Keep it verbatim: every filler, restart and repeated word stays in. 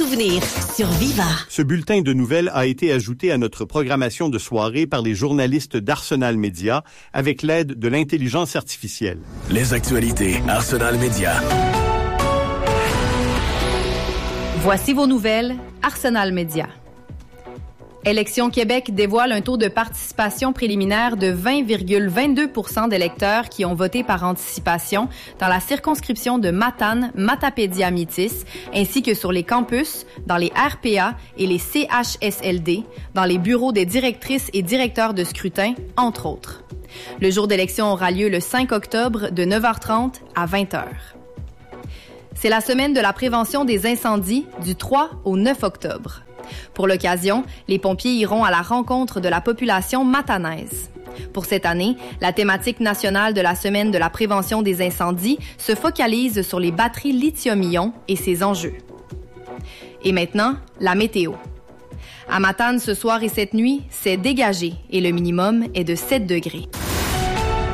souvenirs sur Viva. Ce bulletin de nouvelles a été ajouté à notre programmation de soirée par les journalistes d'Arsenal Média avec l'aide de l'intelligence artificielle. Les actualités Arsenal Média. Voici vos nouvelles, Arsenal Média. Élections Québec dévoile un taux de participation préliminaire de vingt virgule vingt-deux pour cent d'électeurs qui ont voté par anticipation dans la circonscription de Matane, Matapédia-Métis, ainsi que sur les campus, dans les R P A et les C H S L D, dans les bureaux des directrices et directeurs de scrutin, entre autres. Le jour d'élection aura lieu le cinq octobre de neuf heures trente à vingt heures. C'est la semaine de la prévention des incendies du trois au neuf octobre. Pour l'occasion, les pompiers iront à la rencontre de la population matanaise. Pour cette année, la thématique nationale de la semaine de la prévention des incendies se focalise sur les batteries lithium-ion et ses enjeux. Et maintenant, la météo. À Matane, ce soir et cette nuit, c'est dégagé et le minimum est de sept degrés.